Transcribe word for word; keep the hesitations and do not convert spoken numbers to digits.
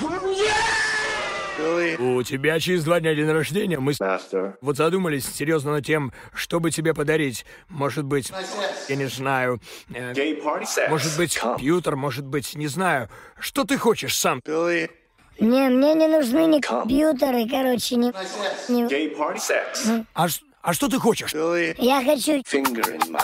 У тебя через два дня день рождения. Мы с... вот задумались серьезно над тем, что бы тебе подарить. Может быть, я не знаю. Э, может быть, компьютер, может быть, не знаю. Что ты хочешь сам? Не, мне не нужны ни компьютеры, короче, ни... ни... А, ш- а что ты хочешь? Я хочу...